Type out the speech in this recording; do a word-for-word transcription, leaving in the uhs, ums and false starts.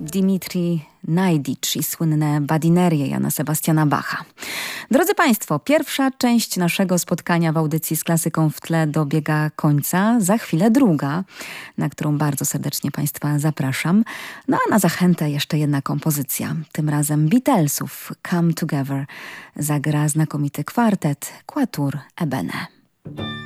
Dimitri Najdicz i słynne Badinerie Jana Sebastiana Bacha. Drodzy Państwo, pierwsza część naszego spotkania w audycji z klasyką w tle dobiega końca. Za chwilę druga, na którą bardzo serdecznie Państwa zapraszam. No a na zachętę jeszcze jedna kompozycja. Tym razem Beatlesów Come Together zagra znakomity kwartet Quatuor Ebene.